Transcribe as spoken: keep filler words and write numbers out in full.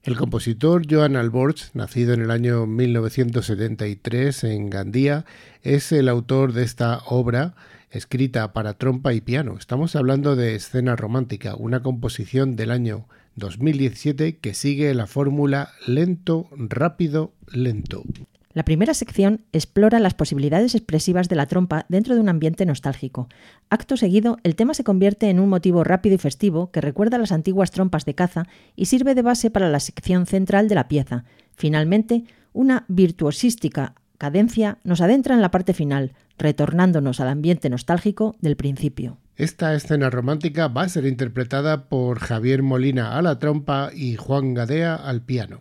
El compositor Joan Alborch, nacido en el año mil novecientos setenta y tres en Gandía, es el autor de esta obra escrita para trompa y piano. Estamos hablando de Escena Romántica, una composición del año dos mil diecisiete que sigue la fórmula lento, rápido, lento. La primera sección explora las posibilidades expresivas de la trompa dentro de un ambiente nostálgico. Acto seguido, el tema se convierte en un motivo rápido y festivo que recuerda a las antiguas trompas de caza y sirve de base para la sección central de la pieza. Finalmente, una virtuosística cadencia nos adentra en la parte final, retornándonos al ambiente nostálgico del principio. Esta escena romántica va a ser interpretada por Javier Molina a la trompa y Juan Gadea al piano.